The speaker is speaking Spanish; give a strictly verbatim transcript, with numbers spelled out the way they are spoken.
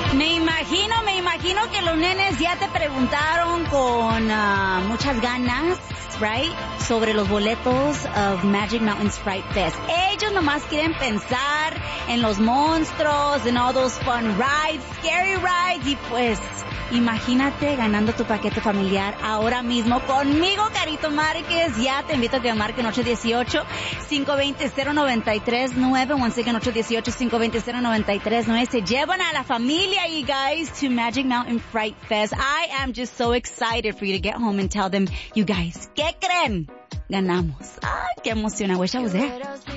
Me imagino, me imagino que los nenes ya te preguntaron con uh, muchas ganas, right, sobre los boletos of Magic Mountain Fright Fest. Ellos nomás quieren pensar en los monstruos, en all those fun rides, scary rides, y pues imagínate ganando tu paquete familiar ahora mismo conmigo, Carito Márquez. Ya te invito a que marquen ocho uno ocho, cinco dos cero, cero nueve tres nueve, once again ocho uno ocho, cinco dos cero, cero nueve tres nueve. Se llevan a la familia, you guys, to Magic Mountain Fright Fest. I am just so excited for you to get home and tell them, you guys, ¿qué creen? Ganamos. Ay, qué emoción. I wish I was there.